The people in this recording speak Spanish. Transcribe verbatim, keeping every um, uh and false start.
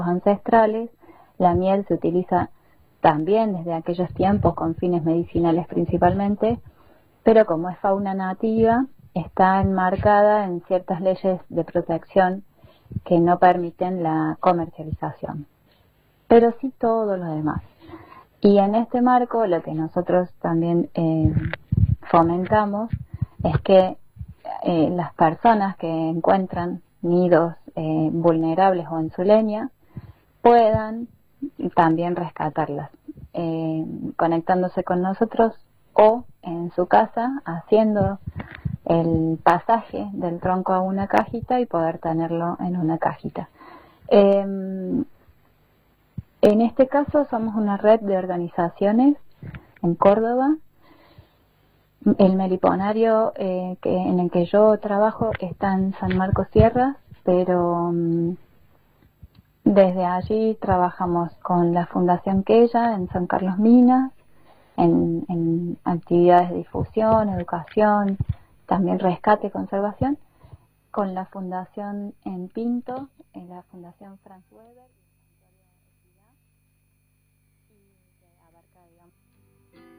ancestrales. La miel se utiliza también desde aquellos tiempos con fines medicinales principalmente, pero como es fauna nativa, está enmarcada en ciertas leyes de protección que no permiten la comercialización, pero sí todo lo demás. Y en este marco lo que nosotros también eh, fomentamos es que eh, las personas que encuentran nidos eh, vulnerables o en su leña puedan también rescatarlas, eh, conectándose con nosotros o en su casa haciendo el pasaje del tronco a una cajita y poder tenerlo en una cajita. Eh, en este caso somos una red de organizaciones en Córdoba. El meliponario eh, que, en el que yo trabajo está en San Marcos Sierras, pero um, desde allí trabajamos con la Fundación Quella en San Carlos Minas, en, en actividades de difusión, educación, también rescate y conservación, con la Fundación en Pinto, en la Fundación Franz Weber, y que abarca, digamos,